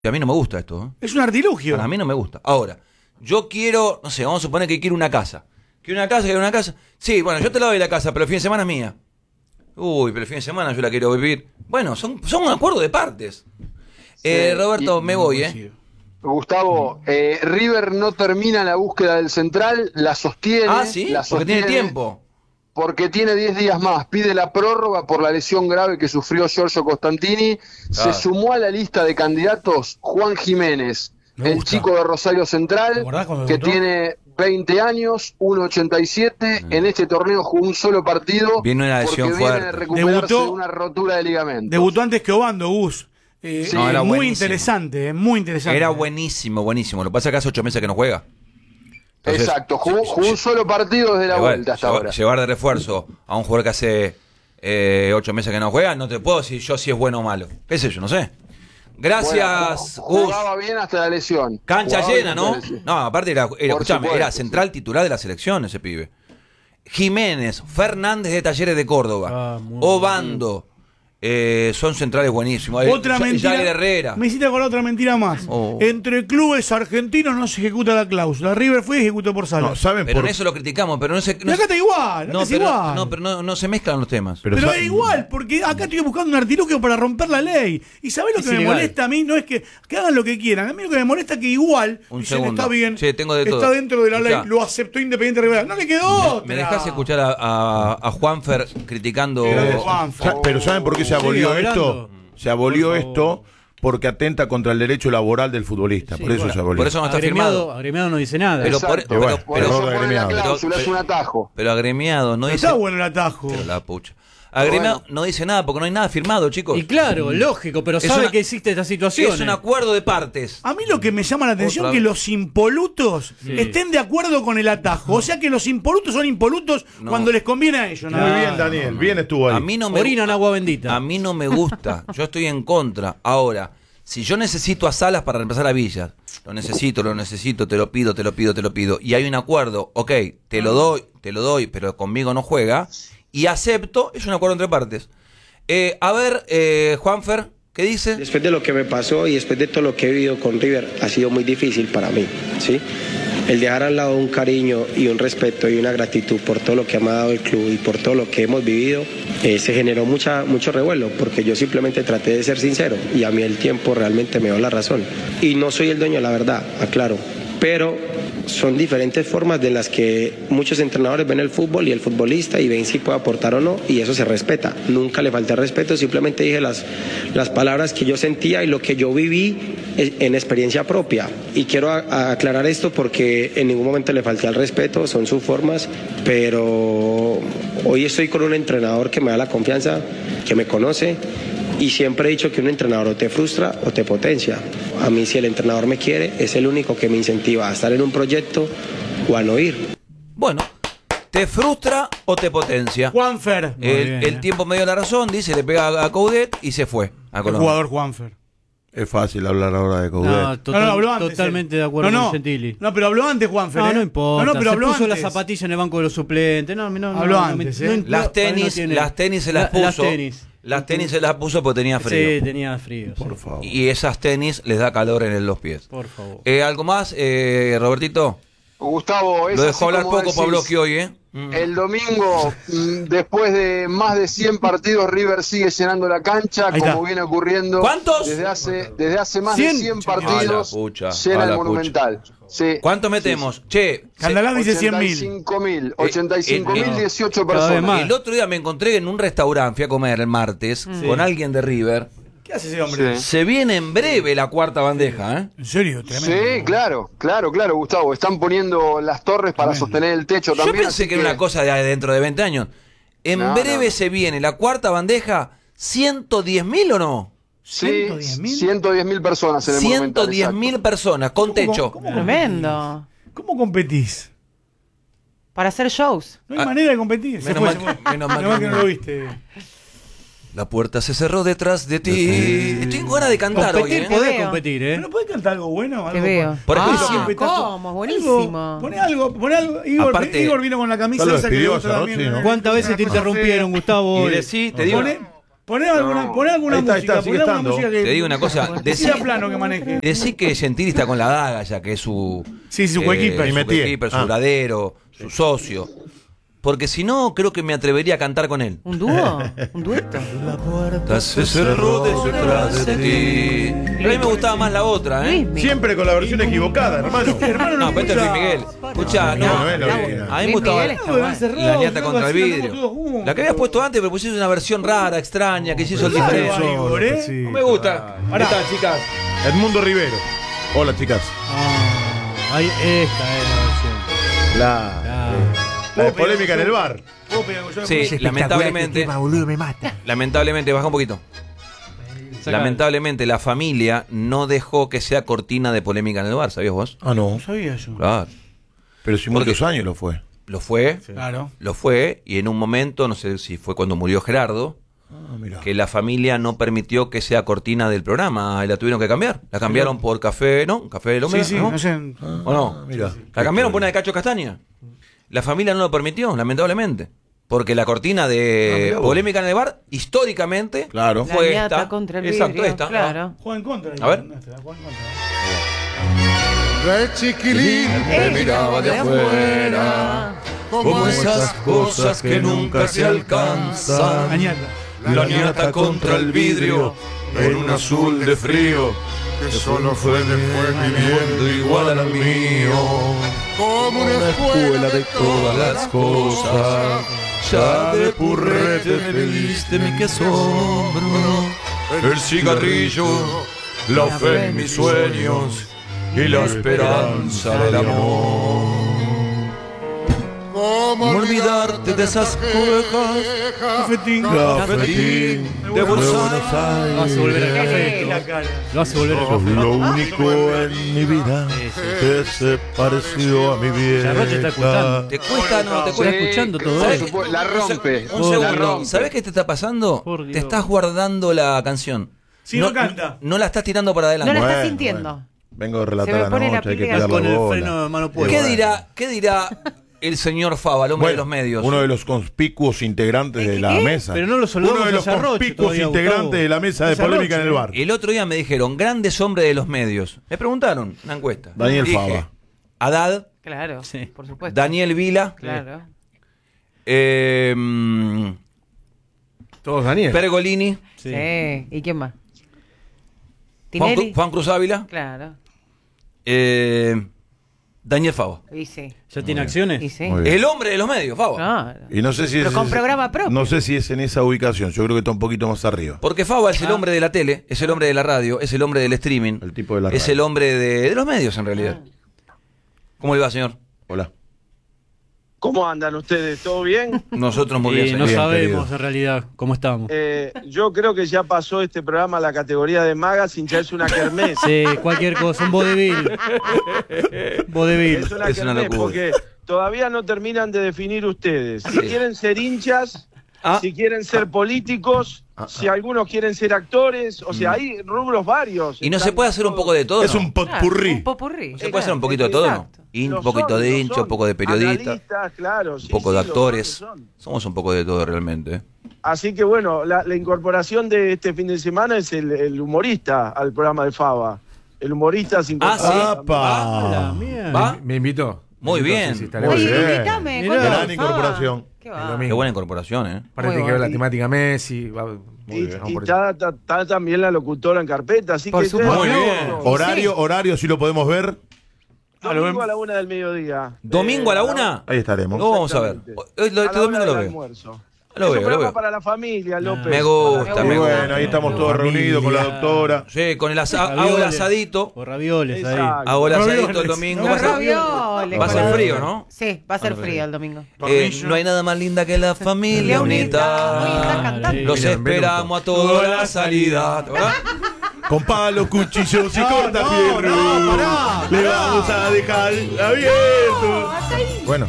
A mí no me gusta esto, ¿eh? Es un artilugio. A mí no me gusta. Ahora, yo quiero, no sé, vamos a suponer que quiero una casa. Quiero una casa. Sí, bueno, yo te la doy la casa, pero el fin de semana es mía. Uy, pero el fin de semana yo la quiero vivir. Bueno, son un acuerdo de partes. Roberto, me voy, ¿eh? Gustavo, River no termina la búsqueda del central, la sostiene. Ah, sí, porque tiene tiempo. Porque tiene 10 días más. Pide la prórroga por la lesión grave que sufrió Giorgio Costantini. Se sumó a la lista de candidatos Juan Jiménez, el chico de Rosario Central, que tiene 20 años, 1.87. En este torneo jugó un solo partido. Viene una lesión fuerte. Viene de recuperarse de una rotura de ligamento. Debutó antes que Obando, Gus. Sí, no, era muy buenísimo. Interesante, muy interesante. Era buenísimo. Lo que pasa es que hace 8 meses que no juega. Entonces, exacto, jugó un solo partido desde la vuelta hasta ahora. Llevar de refuerzo a un jugador que hace 8 meses que no juega, no te puedo decir yo si es bueno o malo. ¿Qué sé yo? No sé. Gracias, bueno, jugaba bien hasta la lesión. Cancha llena, ¿no? No, aparte era central titular de la selección ese pibe. Jiménez, Fernández de Talleres de Córdoba, Obando. Son centrales buenísimos. Otra mentira. Herrera. Me hiciste acordar otra mentira más. Entre clubes argentinos no se ejecuta la cláusula. River fue y ejecutó por Salas. No, ¿saben? Pero en eso lo criticamos, pero no se. Y acá está igual. Igual. No, pero no se mezclan los temas. Pero es igual, porque acá estoy buscando un artilugio para romper la ley. Y ¿sabés lo que me molesta a mí? No es que hagan lo que quieran. A mí lo que me molesta es que igual está bien. Sí, tengo de todo. Está dentro de la ley. Lo aceptó Independiente Rivera. No le quedó. ¿Me dejás escuchar a Juanfer criticando? Pero ¿saben por qué se abolió esto? Se abolió esto porque atenta contra el derecho laboral del futbolista. Por eso se abolió. Por eso no está firmado. Agremiado no dice nada. Pero por eso pone la cláusula, es un atajo. Pero agremiado no dice. Está bueno el atajo. Pero la pucha. Agremiado no dice nada porque no hay nada firmado, chicos. Y claro, lógico, pero sabe que existe esta situación. Es un acuerdo de partes. A mí lo que me llama la atención es que los impolutos estén de acuerdo con el atajo. O sea que los impolutos son impolutos cuando les conviene a ellos. Muy bien, Daniel. Bien estuvo ahí. A mí no Orinan agua bendita. A mí no me gusta. Yo estoy en contra. Ahora, si yo necesito a Salas para reemplazar a Villas, lo necesito, te lo pido. Y hay un acuerdo, ok, te lo doy, pero conmigo no juega. Y acepto, es un acuerdo entre partes. A ver, Juanfer, ¿qué dice? Después de lo que me pasó y después de todo lo que he vivido con River, ha sido muy difícil para mí, ¿sí? El dejar al lado un cariño y un respeto y una gratitud por todo lo que me ha dado el club y por todo lo que hemos vivido, se generó mucho revuelo, porque yo simplemente traté de ser sincero y a mí el tiempo realmente me dio la razón. Y no soy el dueño de la verdad, aclaro, pero son diferentes formas de las que muchos entrenadores ven el fútbol y el futbolista y ven si puede aportar o no, y eso se respeta. Nunca le falté respeto, simplemente dije las palabras que yo sentía y lo que yo viví en experiencia propia. Y quiero aclarar esto porque en ningún momento le falté al respeto, son sus formas, pero hoy estoy con un entrenador que me da la confianza, que me conoce. Y siempre he dicho que un entrenador o te frustra o te potencia. A mí, si el entrenador me quiere, es el único que me incentiva a estar en un proyecto o a no ir. Bueno, ¿te frustra o te potencia? Juanfer. El tiempo me dio la razón, dice, le pega a Coudet y se fue a Colombia. El jugador Juanfer. Es fácil hablar ahora de Coudet. Habló antes, totalmente de acuerdo con Gentili. No, pero habló antes Juanfer. No importa. Pero habló puso antes. la zapatilla en el banco de los suplentes. Habló antes. Las tenis se las puso. Las tenis se las puso porque tenía frío. Sí, tenía frío. Por favor. Y esas tenis les da calor en los pies. Por favor. ¿Algo más, Robertito? Gustavo, lo dejó hablar poco Pablo que hoy, El domingo, después de más de 100 partidos, River sigue llenando la cancha, como viene ocurriendo. ¿Cuántos? Desde hace más de 100 partidos, llena el Monumental. Sí. ¿Cuánto metemos? Che, Candalá dice 100.000. 85.018 personas. El otro día me encontré en un restaurante, fui a comer el martes, con alguien de River. ¿Qué hace ese hombre? Se viene en breve la cuarta bandeja, ¿eh? ¿En serio? Tremendo. Sí, claro, Gustavo. Están poniendo las torres para sostener el techo también. Yo pensé que era una cosa de dentro de 20 años. En breve se viene la cuarta bandeja, 110.000 o no? Sí, 110.000 personas en el Monumental. 110.000 personas, con techo. Tremendo. ¿Cómo competís? Para hacer shows. No hay manera de competir. Menos mal que no lo viste. La puerta se cerró detrás de ti. Estoy en ganas de cantar competir, hoy, podés competir, ¿eh? ¿Pero podés cantar algo bueno? Te veo. Por ejemplo, ¿cómo? Es buenísimo. Poné algo. Igor vino con la camisa esa que le gusta también. ¿Cuántas veces te interrumpieron, Gustavo? Sí, te digo. Poné alguna música. sigue Poné alguna estando. música que. Te digo una cosa, Decía plano que maneje. decí que Gentili está con la daga, ya que es su. Sí, su coequiper. Su coequiper, su ladero, su socio. Porque si no, creo que me atrevería a cantar con él. ¿Un dúo? ¿Un dueto? La puerta se cerró detrás de ti. Pero a mí me gustaba más la otra, ¿eh? Siempre con la versión equivocada, hermano. No, pero este es Luis Miguel. Escuchá, no. No es la original. A mí me gustaba la niata contra el vidrio. La que habías puesto antes, pero pusiste una versión rara, extraña, que se hizo el diferente. No me gusta. ¿Qué tal, chicas? Edmundo Rivero. Hola, chicas. Ahí esta es la versión. La de polémica en el bar. Sí, lamentablemente. Lamentablemente, baja un poquito. Lamentablemente la familia no dejó que sea cortina de polémica en el bar, ¿sabías vos? Ah, no. No sabía yo. Claro. Pero si muchos años lo fue. Lo fue, Claro. lo fue, y en un momento, no sé si fue cuando murió Gerardo, que la familia no permitió que sea cortina del programa y la tuvieron que cambiar. La cambiaron por Café, ¿no? Café del Hombre, Sí, sí, ¿no? no sé. ¿O no? Mira. La cambiaron por una de Cacho Castaña. La familia no lo permitió, lamentablemente. Porque la cortina de polémica en el bar, históricamente, Claro. fue La esta. niata contra el Exacto, vidrio, esta. claro. Juega en contra. A ver. Juega en contra. El chiquilín Me miraba de afuera, como esas cosas que nunca se alcanzan. Añata. La niata contra el vidrio, en un azul de frío, que solo fue después viviendo igual al mío. como una escuela de Todas las cosas, ya de purrete me viste mi que asombro. El cigarrillo, la fe en mis sueños y la esperanza del amor. Cómo No olvidarte de esas cuejas, Cafetín. cafetín de Buenos Lo hace volver al café. La cara. Lo hace volver al Sos café. lo único en mi vida que se pareció a mi vieja. Charroche está escuchando. ¿Te cuesta no? ¿Te Está cuesta? escuchando todo por eso. supuesto, la rompe. Un La segundo. rompe. ¿Sabés qué te está pasando? Por Dios. Te estás guardando la canción. Si no canta. No la estás tirando para adelante. No la estás Bueno, sintiendo. Vengo de Se relatar me la pone la noche, hay que piel tirar la Con el freno bola. de mano puesta. ¿Qué dirá el señor Fava, el hombre de los medios? Uno de los conspicuos integrantes de la ¿Qué? mesa. Pero no lo saludamos Uno de los a Sarroche conspicuos todavía, integrantes Gustavo. de la mesa de Sarroche, polémica en el bar. El otro día me dijeron, grandes hombres de los medios. Me preguntaron, una encuesta. Daniel Dije, Fava. Haddad, Claro, Sí. por supuesto. Daniel Vila, Claro. Todos Daniel. Pergolini, Sí. ¿Y quién más? Juan, ¿Tinelli? Juan Cruz Ávila, Claro. Daniel Fava. Y sí. ¿Ya tiene acciones? Y sí. Muy bien. El hombre de los medios, Fava. Claro. Y no sé si Pero es con programa propio. No sé si es en esa ubicación. Yo creo que está un poquito más arriba. Porque Fava es el hombre de la tele, es el hombre de la radio, es el hombre del streaming, El tipo de la es radio. el hombre de los medios en realidad. ¿Cómo le va, señor? Hola. ¿Cómo andan ustedes? ¿Todo bien? Nosotros muy bien, Y no señor. Bien, sabemos querido. en realidad cómo estamos. Yo creo que ya pasó este programa a la categoría de magazine, ya es una kermés. Sí, cualquier cosa, un vodevil. Vodevil. Es una Es una kermés locura. porque todavía no terminan de definir ustedes. Si Sí. quieren ser hinchas, Ah. si quieren ser políticos, si algunos quieren ser actores, o sea, hay rubros varios. Y no se Están puede hacer un poco de todo. Es ¿no? un Claro, potpurrí. un popurrí. Se puede hacer un poquito de todo, ¿no? Exacto. Un poquito de hincha, un poco de periodista, Analistas, claro, un poco de los actores. son. Somos un poco de todo realmente. ¿eh? Así que bueno, la incorporación de este fin de semana es el humorista al programa de Fava. El humorista se incorpora. Ah, sí. Ah, la ¿Va? mierda. ¿Va? Me invitó. Muy bien. estaremos. Oye, Muy bien. invítame. Mirá. ¿cuándo? Gran incorporación. Qué El va. domingo. Qué buena incorporación, ¿eh? Aparte Muy tiene que ver la bueno. temática Messi. Y, vamos y por eso. está también la locutora en carpeta, así Por que supuesto. Muy bien. Horario, si lo podemos ver. domingo a la 1 del mediodía. ¿Domingo a la 1? Ahí estaremos. Lo vamos a ver. Exactamente. Hoy, A la este hora domingo lo del veo. almuerzo. Lo es un veo, lo programa veo. para la familia, López. Me gusta, Para la me Y gusta. bueno, ahí estamos todos reunidos con la doctora. Sí, con el hago el Ravioles. asadito. O ravioles ahí. Exacto. Hago el asadito el Ravioles. domingo. Los Va a ser, ravioles. va a ser con- frío, ¿no? Sí, va a ser frío el domingo. No hay nada más linda que la familia Familia unida. Oye, estás unida. cantando. Los Bien, esperamos a toda la salida. ¿Verdad? Con palos, cuchillos y cortafierros. Le vamos a dejar abierto. Bueno,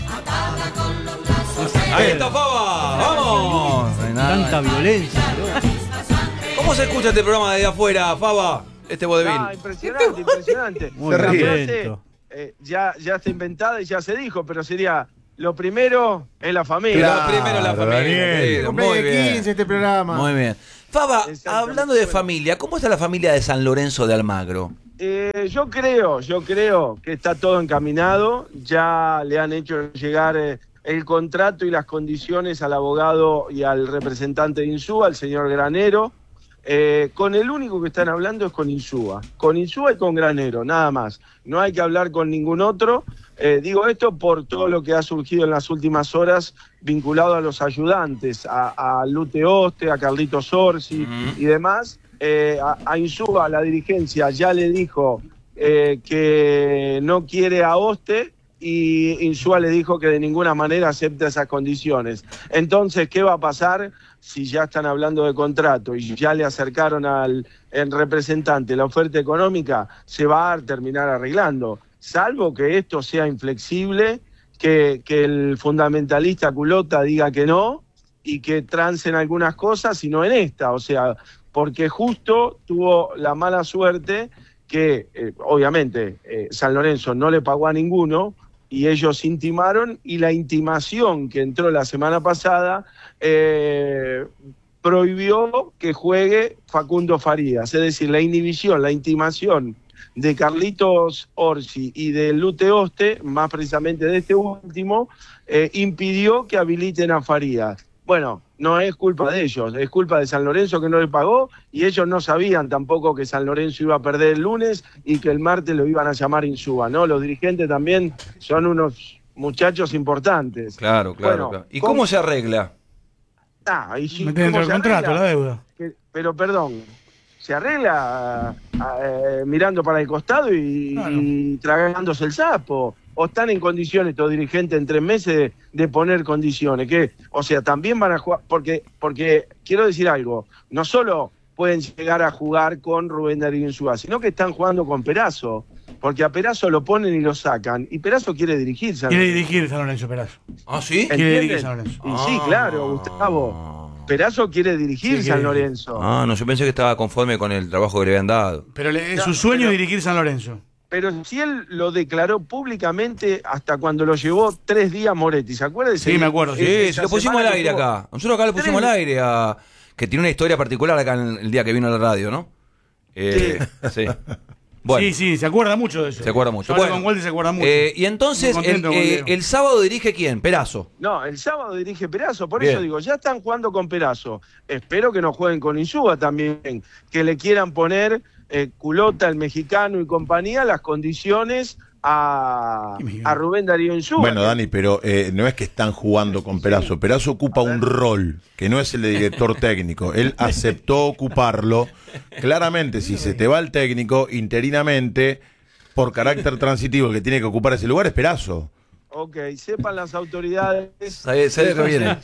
Ahí está Fava. Vamos. Tanta violencia. ¿Cómo se escucha este programa desde afuera, Fava? Este vodevil. Impresionante, impresionante. Muy La bien. frase, ya está inventada y ya se dijo, pero sería: lo primero es la familia. Lo primero la familia. Daniel. querido. Muy Cumple bien. 15 este programa. Muy bien. Faba, hablando de familia, ¿cómo está la familia de San Lorenzo de Almagro? Yo creo que está todo encaminado. Ya le han hecho llegar el contrato y las condiciones al abogado y al representante de Insúa, al señor Granero. Con el único que están hablando es con Insúa y con Granero, nada más. No hay que hablar con ningún otro. Digo esto por todo lo que ha surgido en las últimas horas vinculado a los ayudantes, a Lute Oste, a Carlitos Orsi y demás. A Insúa, la dirigencia, ya le dijo que no quiere a Oste, y Insúa le dijo que de ninguna manera acepta esas condiciones. Entonces, ¿qué va a pasar si ya están hablando de contrato y ya le acercaron al representante la oferta económica? Se va a terminar arreglando, salvo que esto sea inflexible, que el fundamentalista Culota diga que no y que trancen algunas cosas y no en esta. O sea, porque justo tuvo la mala suerte que, obviamente, San Lorenzo no le pagó a ninguno, y ellos intimaron, y la intimación que entró la semana pasada prohibió que juegue Facundo Farías. Es decir, la inhibición, la intimación de Carlitos Orsi y de Lute Oste, más precisamente de este último, impidió que habiliten a Farías. Bueno, no es culpa de ellos, es culpa de San Lorenzo que no le pagó, y ellos no sabían tampoco que San Lorenzo iba a perder el lunes y que el martes lo iban a llamar Insúa, ¿no? Los dirigentes también son unos muchachos importantes. Claro. ¿Y cómo se arregla? Mete dentro del contrato la deuda. Pero perdón, se arregla mirando para el costado y tragándose el sapo. ¿O están en condiciones estos dirigentes en 3 meses de poner condiciones? O sea, también van a jugar, porque quiero decir algo, no solo pueden llegar a jugar con Rubén Darío Insúa, sino que están jugando con Perazo, porque a Perazo lo ponen y lo sacan, y Perazo quiere dirigir San Lorenzo. Quiere dirigir San Lorenzo, Perazo. ¿Ah, sí? Quiere dirigir San Lorenzo. Y sí, claro, Gustavo. Perazo quiere dirigir San Lorenzo. No, yo pensé que estaba conforme con el trabajo que le habían dado. Pero su sueño es dirigir San Lorenzo. Pero si él lo declaró públicamente hasta cuando lo llevó 3 días Moretti, ¿se acuerda? Sí, me acuerdo. Sí, lo pusimos al aire acá. Nosotros acá lo pusimos al aire, que tiene una historia particular acá en el día que vino a la radio, ¿no? Sí. Bueno. Sí, se acuerda mucho de eso. Se acuerda mucho. Bueno, con Walter se acuerda mucho. Y entonces, el sábado dirige ¿quién? Perazo. No, el sábado dirige Perazo, por eso digo, ya están jugando con Perazo. Espero que no jueguen con Insúa también, que le quieran poner Culota, el mexicano y compañía, las condiciones a Rubén Darío Insúa. Bueno, Dani, pero no es que están jugando con Perazo. Perazo ocupa un rol que no es el de director técnico. Él aceptó ocuparlo. Claramente, si se te va el técnico, interinamente, por carácter transitivo, el que tiene que ocupar ese lugar es Perazo. Ok, sepan las autoridades. que viene.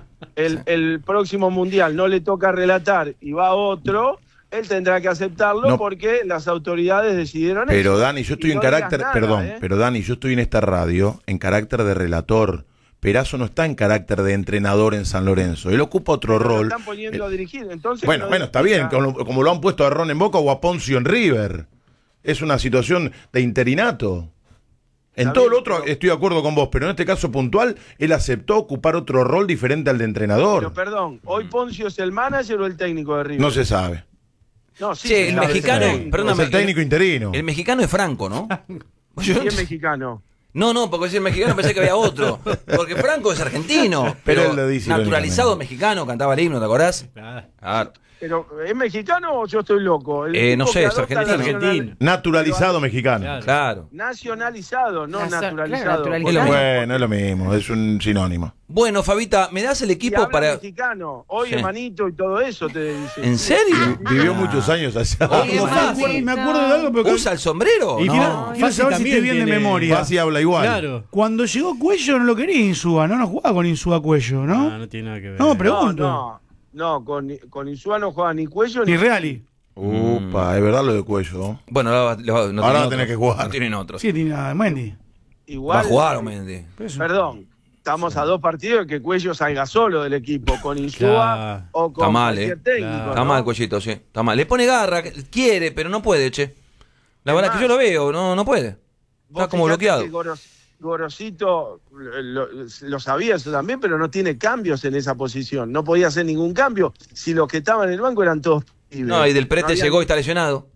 El próximo mundial no le toca relatar y va otro. Él tendrá que aceptarlo porque las autoridades decidieron eso. Pero Dani, yo estoy en carácter, pero Dani, yo estoy en esta radio en carácter de relator. Perazo no está en carácter de entrenador en San Lorenzo. Él ocupa otro rol. Lo están poniendo a dirigir, entonces. Bueno, está bien, como lo han puesto a Ron en Boca o a Poncio en River. Es una situación de interinato. En todo lo otro estoy de acuerdo con vos, pero en este caso puntual, él aceptó ocupar otro rol diferente al de entrenador. Pero perdón, ¿hoy Poncio es el manager o el técnico de River? No se sabe. No, sí, el mexicano, perdóname, es el técnico interino. El mexicano es Franco, ¿no? ¿Quién es mexicano? No, porque si el mexicano pensé que había otro. Porque Franco es argentino, pero él lo dice naturalizado mexicano, cantaba el himno, ¿te acordás? Claro. ¿Pero es mexicano o yo estoy loco? No sé, es argentino. Naturalizado mexicano. Claro. Nacionalizado, no naturalizado. Bueno, es lo mismo, es un sinónimo. Bueno, Fabita, ¿me das el equipo para...? Mexicano, hoy hermanito y todo eso te dice. ¿En serio? Vivió muchos años allá. Me acuerdo de algo, pero... ¿Usa el sombrero? Y quiero saber si estoy bien de memoria. Fácil habla igual. Claro. Cuando llegó Cuello no lo quería Insúa, no jugaba con Insúa Cuello, ¿no? No tiene nada que ver. No, pregunto. No, con Insúa no juega ni Cuello ni Reali. Upa, es verdad lo de Cuello. Bueno, no ahora va a tener que jugar. No tienen otros. Sí, tiene a Mendy. Igual, va a jugar Mendy. Perdón, estamos a 2 partidos de que Cuello salga solo del equipo, con Insúa o con cualquier técnico. Está mal, Cuellito, sí. Está mal. Le pone garra, quiere, pero no puede, che. La verdad es que yo lo veo, no puede. Está como bloqueado. Gorosito lo sabía eso también, pero no tiene cambios en esa posición. No podía hacer ningún cambio si los que estaban en el banco eran todos pibes. No, y Del Prete No llegó y está lesionado.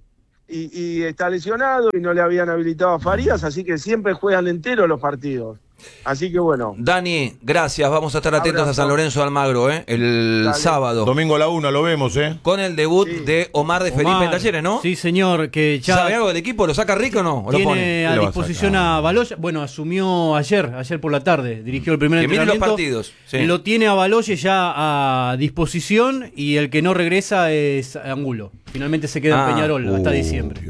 y está lesionado y no le habían habilitado a Farías, así que siempre juegan enteros los partidos. Así que bueno. Dani, gracias. Vamos a estar atentos a San Lorenzo de Almagro, el Dale. sábado. Domingo a la 1 lo vemos, Con el debut de Omar de Felipe en Talleres, ¿no? Sí, señor, que ya ¿Sabe algo del equipo? ¿Lo saca Rico o no? ¿O lo pone? tiene a disposición a Baloya. Bueno, asumió ayer por la tarde, dirigió el primer Que mire los entrenamiento. partidos. Sí. Lo tiene a Baloya ya a disposición y el que no regresa es Angulo. Finalmente se queda en Peñarol hasta diciembre.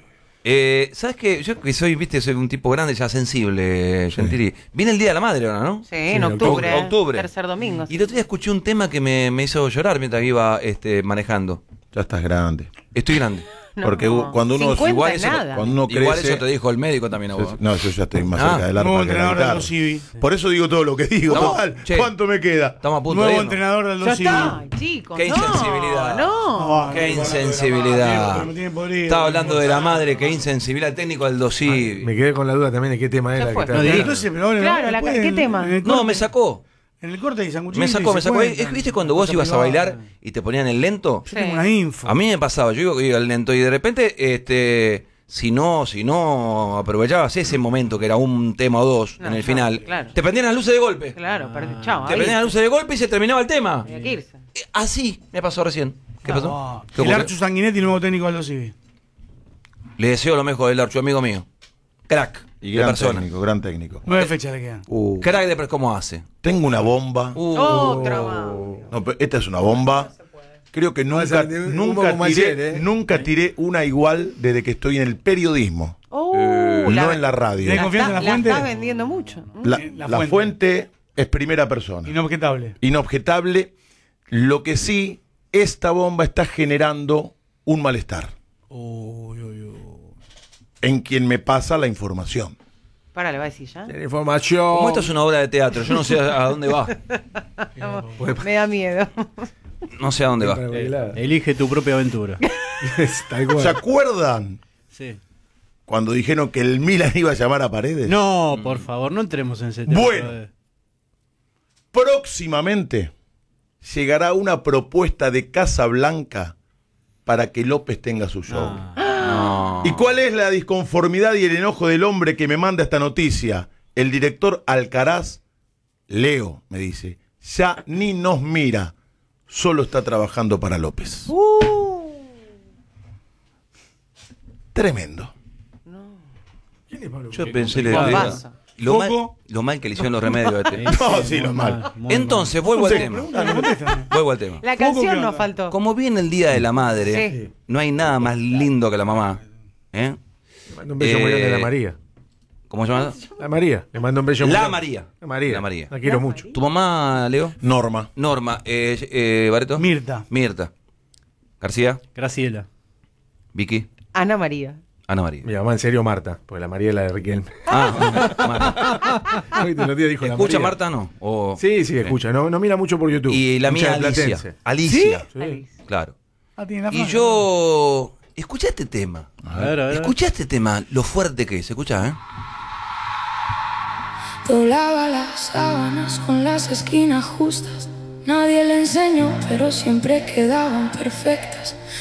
¿Sabes qué? Yo que soy un tipo grande, ya sensible, Gentili. Viene el Día de la Madre ahora, ¿no? Sí, en octubre. Octubre. Tercer domingo. Y el otro día escuché un tema que me hizo llorar mientras iba manejando. Ya estás grande. Estoy grande. No, Porque cuando uno 50 igual eso, nada. cuando uno crece, Igual eso te dijo el médico también a vos. no, yo ya estoy más cerca del arpa Nuevo que de la entrenador de guitarra. Aldo Civi. Por eso digo todo lo que digo. No, Total, che. ¿cuánto me queda? Estamos a punto de Nuevo irnos. entrenador de Aldo Ya Civi. está, chicos. Qué no, insensibilidad. No. Qué insensibilidad. Me tiene podrido. Estaba hablando de la madre, qué insensibilidad. El técnico del Dosí. Me quedé con la duda también de qué tema Ya era. fue. Que No, estaba- Entonces, pero ahora Claro, después ¿qué en- tema? en el No, corte- me sacó. En el corte y sanguchito. Me sacó. ¿Viste cuando vos ibas a bailar y te ponían el lento? Yo tengo una info. A mí me pasaba, yo iba al lento y de repente, si no aprovechabas ese momento que era un tema o dos No, en el no, final, claro. te prendían las luces de golpe. Claro, chao. Te prendían las luces de golpe y se terminaba el tema. Había que irse. Así me pasó recién. ¿Qué pasó? Ah, ¿Qué el ocurrió? Archu Sanguinetti, nuevo técnico de Aldo Civi. Le deseo lo mejor del Archu, amigo mío. Crack. Y de gran persona. técnico, gran técnico. 9 fechas le quedan. Crack de cómo hace. Tengo una bomba. Otra más. No, pero esta es una bomba. Creo que nunca, ser de humo como ayer, nunca tiré una igual desde que estoy en el periodismo. No en la radio. ¿Tenés confianza en la fuente? estás vendiendo mucho. La fuente es primera persona. Inobjetable. Inobjetable. Lo que sí, esta bomba está generando un malestar en quien me pasa la información. Para, le va a decir ya. Tiene información. Como esto es una obra de teatro, yo no sé a dónde va. Me da miedo. No sé a dónde va. Elige tu propia aventura. Tal cual. ¿Se acuerdan Sí. cuando dijeron que el Milan iba a llamar a Paredes? No, por favor, no entremos en ese tema. Bueno. Próximamente llegará una propuesta de Casablanca para que López tenga su show. No. ¿Y cuál es la disconformidad y el enojo del hombre que me manda esta noticia? El director Alcaraz, Leo, me dice, ya ni nos mira, solo está trabajando para López. Tremendo. Yo pensé Bombazo. lo mal que le hicieron los remedios a este. No, sí, lo mal. Entonces, vuelvo al tema. Vuelvo al tema. La canción nos faltó. Como viene el Día de la Madre, Sí. no hay nada más lindo que la mamá. ¿Eh? Le mando un beso muy grande a la María. ¿Cómo se llama? La María. Le mando un beso muy La grande. María. La María. La María. La quiero mucho. ¿Tu mamá, Leo? Norma. Norma. ¿Bareto? Mirta. Mirta. García. Graciela. Vicky. Ana María. Ana María. Mi mamá en serio Marta, porque la María es la de Riquelme. Marta. Hoy te lo dijo la ¿Escucha María. Marta no? O... Sí, escucha. No mira mucho por YouTube. Y la mía Mucha Alicia. platense. Alicia. Sí. Alicia. Claro. Ah, tiene la Y franja. yo... Escucha este tema. A ver. Escucha este tema, lo fuerte que es. Escucha, ¿eh? Doblaba las sábanas con las esquinas justas. Nadie le enseñó, pero siempre quedaban perfectas.